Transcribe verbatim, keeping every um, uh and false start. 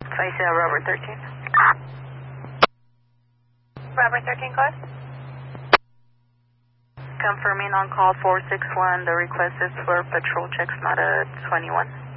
Facing Robert thirteen. Robert thirteen, go ahead. Confirming on call four six one, the request is for patrol checks, not a twenty-one.